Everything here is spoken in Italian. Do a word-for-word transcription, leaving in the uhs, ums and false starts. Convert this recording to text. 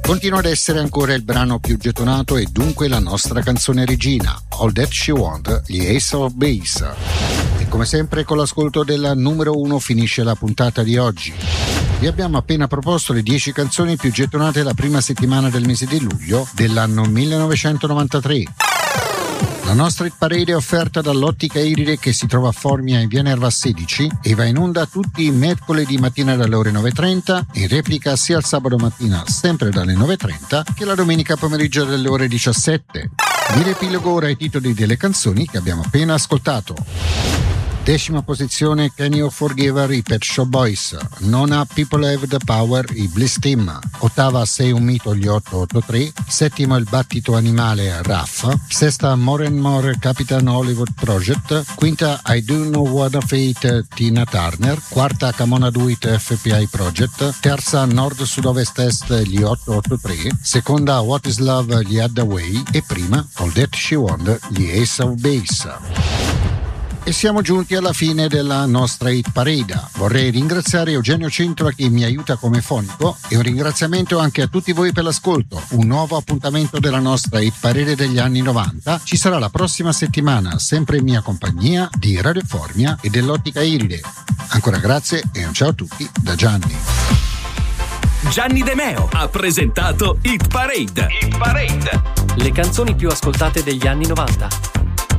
Continua ad essere ancora il brano più gettonato e dunque la nostra canzone regina, All That She Want, gli Ace of Base. E come sempre con l'ascolto della numero uno finisce la puntata di oggi. Vi abbiamo appena proposto le dieci canzoni più gettonate la prima settimana del mese di luglio dell'anno millenovecentonovantatré. La nostra hit parade è offerta dall'Ottica Iride che si trova a Formia in via Nerva sedici e va in onda tutti i mercoledì mattina dalle ore nove e trenta, in replica sia il sabato mattina sempre dalle nove e trenta che la domenica pomeriggio dalle ore diciassette. Vi riepilogo ora i titoli delle canzoni che abbiamo appena ascoltato. Decima posizione Can You Forgive Her, i Pet Shop Boys. Nona People Have the Power, i Bliss Team. Ottava Sei un mito, gli otto otto tre. Settimo Il battito animale, Raff. Sesta More and More, Capitan Hollywood Project. Quinta I Do Know What a Fate, Tina Turner. Quarta Come On Do It, F P I Project. Terza Nord Sud Ovest Est, gli otto otto tre. Seconda What Is Love, gli Hathaway. E prima All That She Want, gli Ace of Base. E siamo giunti alla fine della nostra hit parade. Vorrei ringraziare Eugenio Centola che mi aiuta come fonico e un ringraziamento anche a tutti voi per l'ascolto. Un nuovo appuntamento della nostra hit parade degli anni novanta ci sarà la prossima settimana, sempre in mia compagnia di Radio Formia e dell'Ottica Iride. Ancora grazie e un ciao a tutti da Gianni. Gianni De Meo ha presentato Hit Parade. Hit Parade. Le canzoni più ascoltate degli anni novanta.